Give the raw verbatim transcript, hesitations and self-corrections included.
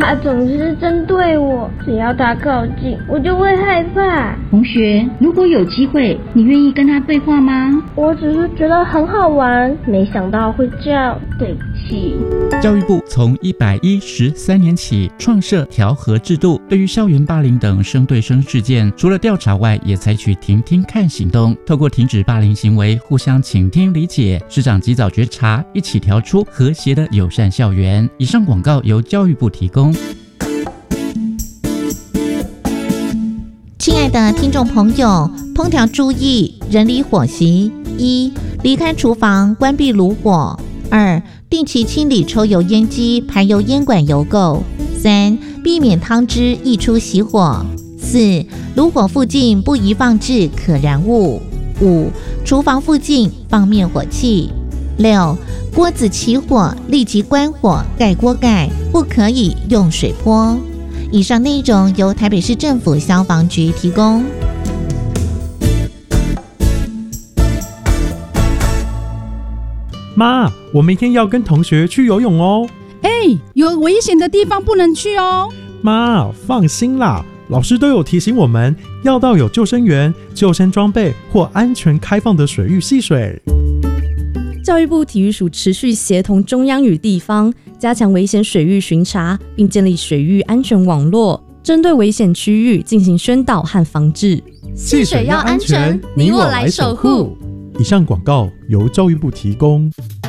他总是针对我，只要他靠近，我就会害怕。 同学，如果有机会，你愿意跟他对话吗？ 我只是觉得很好玩，没想到会这样，对不起。 教育部从一百一十三年起创设调和制度，对于校园霸凌等生对生事件，除了调查外，也采取听听看行动，透过停止霸凌行为，互相倾听理解，师长及早觉察，一起调出和谐的友善校园。以上广告由教育部提供。 亲爱的听众朋友，烹调注意人理伙食：一、离开厨房，关闭炉火；二、定期清理抽油烟机、排油烟管油垢；三、避免汤汁溢出熄火；四、炉火附近不宜放置可燃物；五、厨房附近放灭火器；六、锅子起火立即关火，盖锅盖，不可以用水泼。以上内容由台北市政府消防局提供。 妈，我明天要跟同学去游泳哦。 哎，有危险的地方不能去哦。 妈，放心啦，老师都有提醒我们要到有救生员、救生装备或安全开放的水域戏水。 教育部体育署持续协同中央与地方，加强危险水域巡查，并建立水域安全网络，针对危险区域进行宣导和防治。 戏水要安全，你我来守护。 以上广告由教育部提供。